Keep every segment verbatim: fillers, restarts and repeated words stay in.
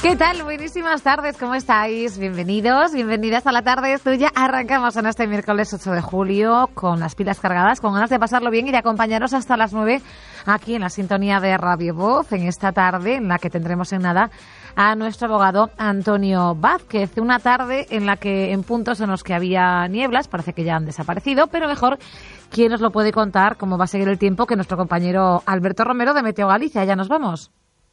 ¿Qué tal? Buenísimas tardes, ¿cómo estáis? Bienvenidos, bienvenidas a la tarde tuya. Arrancamos en este miércoles ocho de julio con las pilas cargadas, con ganas de pasarlo bien y de acompañaros hasta las nueve aquí en la sintonía de Radio Voz, en esta tarde en la que tendremos en nada a nuestro abogado Antonio Vázquez. Una tarde en la que en puntos en los que había nieblas, parece que ya han desaparecido, pero mejor, ¿quién nos lo puede contar cómo va a seguir el tiempo que nuestro compañero Alberto Romero de Meteo Galicia? Ya nos vamos.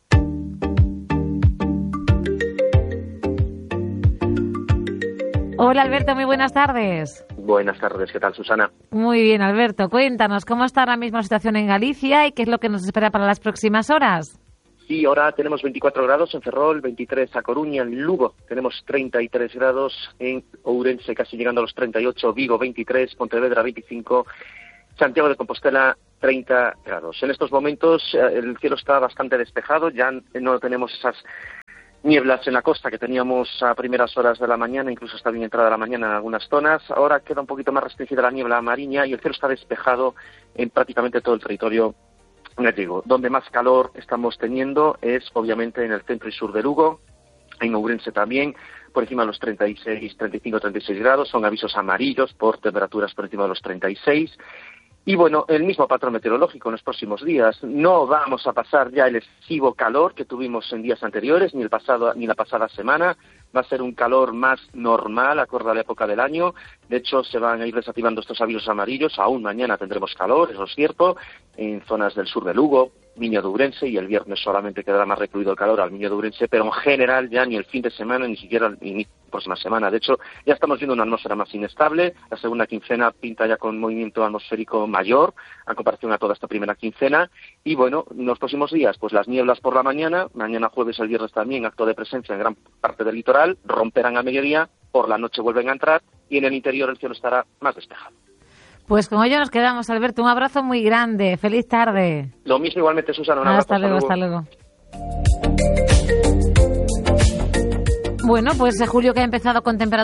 Hola Alberto, muy buenas tardes. Buenas tardes, ¿qué tal, Susana? Muy bien, Alberto, cuéntanos cómo está ahora mismo la situación en Galicia y qué es lo que nos espera para las próximas horas. Sí, ahora tenemos veinticuatro grados en Ferrol, veintitrés a Coruña, en Lugo tenemos treinta y tres grados, en Ourense casi llegando a los treinta y ocho, Vigo veintitrés, Pontevedra veinticinco, Santiago de Compostela treinta grados. En estos momentos el cielo está bastante despejado, ya no tenemos esas nieblas en la costa que teníamos a primeras horas de la mañana, incluso está bien entrada la mañana en algunas zonas. Ahora queda un poquito más restringida la niebla marina y el cielo está despejado en prácticamente todo el territorio gallego. Donde más calor estamos teniendo es obviamente en el centro y sur de Lugo, en Ourense también, por encima de los treinta y seis, treinta y cinco, treinta y seis grados, son avisos amarillos por temperaturas por encima de los treinta y seis. Y bueno, el mismo patrón meteorológico en los próximos días. No vamos a pasar ya el excesivo calor que tuvimos en días anteriores, ni el pasado, ni la pasada semana. Va a ser un calor más normal, acorde a la época del año. De hecho, se van a ir desactivando estos avisos amarillos. Aún mañana tendremos calor, eso es cierto, en zonas del sur de Lugo, Miño de Ourense, y el viernes solamente quedará más recluido el calor al Miño de Ourense, pero en general ya ni el fin de semana, ni siquiera el inicio de la próxima semana. De hecho, ya estamos viendo una atmósfera más inestable. La segunda quincena pinta ya con movimiento atmosférico mayor, a comparación a toda esta primera quincena. Y bueno, en los próximos días, pues las nieblas por la mañana, mañana jueves, el viernes también, acto de presencia en gran parte del litoral, romperán a mediodía, por la noche vuelven a entrar, y en el interior el cielo estará más despejado. Pues con ello nos quedamos, Alberto. Un abrazo muy grande. Feliz tarde. Lo mismo igualmente, Susana. Un abrazo. Hasta luego, hasta luego. Bueno, pues julio que ha empezado con temperatura